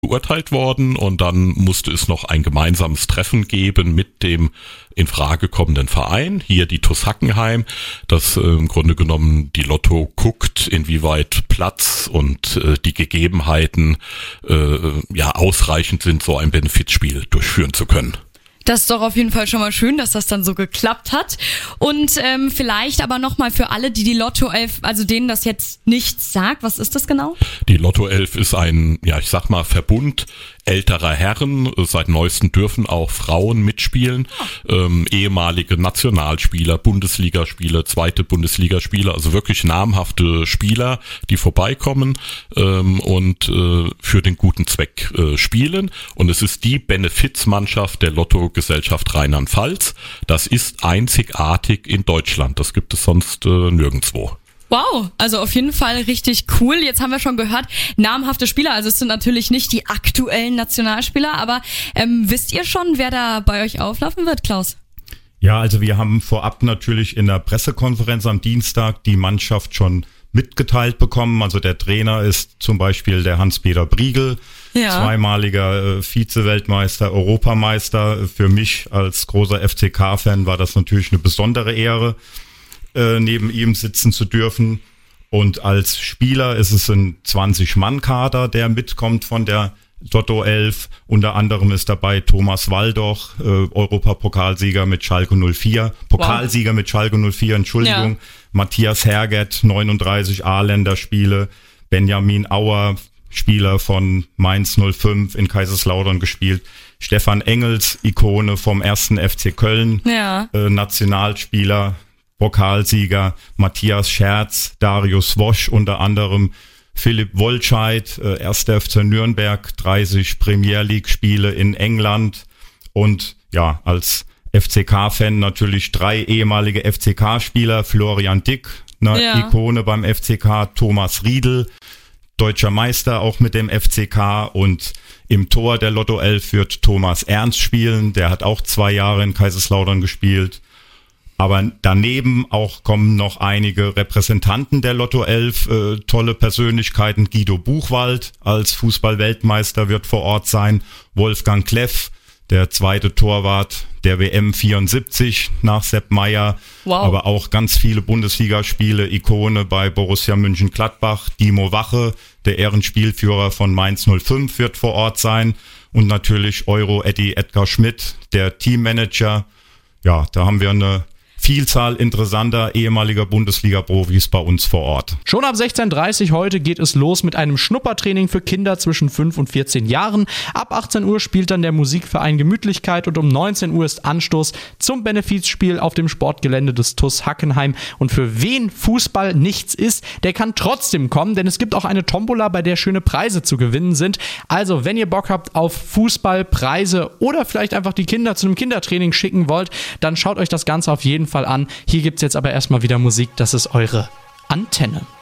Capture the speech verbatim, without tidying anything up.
beurteilt worden und dann musste es noch ein gemeinsames Treffen geben mit dem in Frage kommenden Verein, hier die T U S Hackenheim, das äh, im Grunde genommen die Lotto guckt, inwieweit Platz und äh, die Gegebenheiten äh, ja ausreichend sind, so ein Benefizspiel durchführen zu können. Das ist doch auf jeden Fall schon mal schön, dass das dann so geklappt hat. Und ähm, vielleicht aber nochmal für alle, die die Lotto elf, also denen das jetzt nichts sagt, was ist das genau? Die Lotto elf ist ein, ja ich sag mal, Verbund älterer Herren. Seit neuestem dürfen auch Frauen mitspielen. Oh. Ähm, ehemalige Nationalspieler, Bundesligaspieler, zweite Bundesligaspieler, also wirklich namhafte Spieler, die vorbeikommen ähm, und äh, für den guten Zweck äh, spielen. Und es ist die Benefizmannschaft der Lotto-Gesellschaft Rheinland-Pfalz. Das ist einzigartig in Deutschland. Das gibt es sonst äh, nirgendwo. Wow, also auf jeden Fall richtig cool. Jetzt haben wir schon gehört, namhafte Spieler, also es sind natürlich nicht die aktuellen Nationalspieler, aber ähm, wisst ihr schon, wer da bei euch auflaufen wird, Klaus? Ja, also wir haben vorab natürlich in der Pressekonferenz am Dienstag die Mannschaft schon mitgeteilt bekommen. Also der Trainer ist zum Beispiel der Hans-Peter Briegel, ja. zweimaliger äh, Vize-Weltmeister, Europameister. Für mich als großer F C K-Fan war das natürlich eine besondere Ehre, neben ihm sitzen zu dürfen. Und als Spieler ist es ein zwanzig-Mann-Kader, der mitkommt von der Lotto elf. Unter anderem ist dabei Thomas Waldoch, äh, Europapokalsieger mit Schalke null vier, Pokalsieger wow. mit Schalke null vier, Entschuldigung. Ja. Matthias Herget, neununddreißig A-Länderspiele. Benjamin Auer, Spieler von Mainz null fünf, in Kaiserslautern gespielt. Stefan Engels, Ikone vom ersten F C Köln, ja. äh, Nationalspieler, Pokalsieger, Matthias Scherz, Darius Wosch unter anderem, Philipp Wollscheid, äh, erster F C Nürnberg, dreißig Premier League Spiele in England und ja, als F C K-Fan natürlich drei ehemalige F C K-Spieler, Florian Dick, eine ja. Ikone beim F C K, Thomas Riedel, deutscher Meister auch mit dem F C K, und im Tor der Lotto elf wird Thomas Ernst spielen, der hat auch zwei Jahre in Kaiserslautern gespielt. Aber daneben auch kommen noch einige Repräsentanten der Lotto elf, äh, tolle Persönlichkeiten. Guido Buchwald als Fußball-Weltmeister wird vor Ort sein. Wolfgang Kleff, der zweite Torwart der W M vierundsiebzig nach Sepp Maier. Wow. Aber auch ganz viele Bundesligaspiele, Ikone bei Borussia Mönchengladbach. Dimo Wache, der Ehrenspielführer von Mainz null fünf, wird vor Ort sein. Und natürlich Euro-Eddie Edgar Schmidt, der Teammanager. Ja, da haben wir eine Vielzahl interessanter ehemaliger Bundesliga-Profis bei uns vor Ort. Schon ab sechzehn Uhr dreißig heute geht es los mit einem Schnuppertraining für Kinder zwischen fünf und vierzehn Jahren. Ab achtzehn Uhr spielt dann der Musikverein Gemütlichkeit und um neunzehn Uhr ist Anstoß zum Benefizspiel auf dem Sportgelände des T U S Hackenheim. Und für wen Fußball nichts ist, der kann trotzdem kommen, denn es gibt auch eine Tombola, bei der schöne Preise zu gewinnen sind. Also, wenn ihr Bock habt auf Fußball, Preise oder vielleicht einfach die Kinder zu einem Kindertraining schicken wollt, dann schaut euch das Ganze auf jeden Fall an. Hier gibt's jetzt aber erstmal wieder Musik, das ist eure Antenne.